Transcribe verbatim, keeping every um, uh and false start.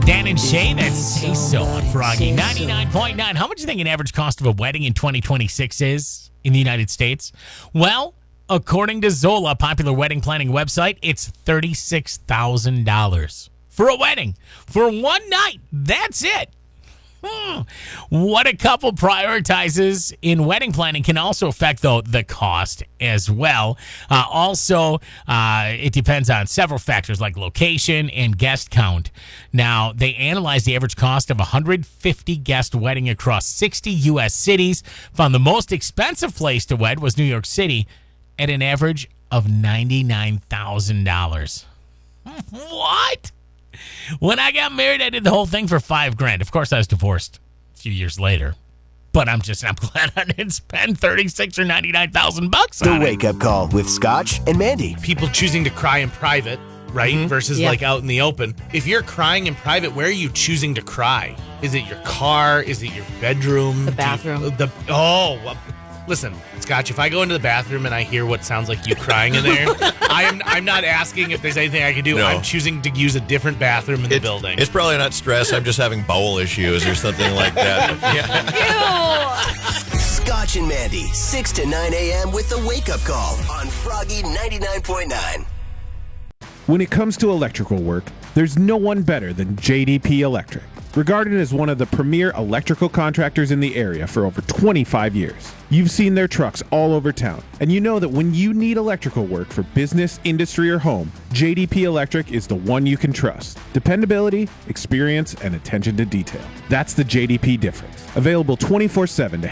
Dan and Shay, that Say So on Froggy. ninety-nine point nine. How much do you think an average cost of a wedding in twenty twenty-six is in the United States? Well, according to Zola, a popular wedding planning website, it's thirty-six thousand dollars for a wedding. For one night. That's it. Hmm. What a couple prioritizes in wedding planning can also affect, though, the cost as well. Uh, also, uh, it depends on several factors like location and guest count. Now, they analyzed the average cost of a one hundred fifty guest wedding across sixty U S cities, found the most expensive place to wed was New York City at an average of ninety-nine thousand dollars. What? When I got married, I did the whole thing for five grand. Of course, I was divorced a few years later. But I'm just, I'm glad I didn't spend thirty-six or ninety-nine thousand bucks on The it. Wake Up Call with Scotch and Mandy. People choosing to cry in private, right? Mm-hmm. Versus Yeah. like out in the open. If you're crying in private, where are you choosing to cry? Is it your car? Is it your bedroom? The Do you- bathroom. the oh, well, listen, Scotch. If I go into the bathroom and I hear what sounds like you crying in there, I'm I'm not asking if there's anything I can do. No. I'm choosing to use a different bathroom in the It- building. It's probably not stress. I'm just having bowel issues or something like that. Yeah. Scotch and Mandy, six to nine a.m. with The Wake Up Call on Froggy ninety-nine point nine. When it comes to electrical work, there's no one better than J D P Electric. Regarded as one of the premier electrical contractors in the area for over twenty-five years. You've seen their trucks all over town, and you know that when you need electrical work for business, industry, or home, J D P Electric is the one you can trust. Dependability, experience, and attention to detail. That's the J D P difference. Available twenty-four seven to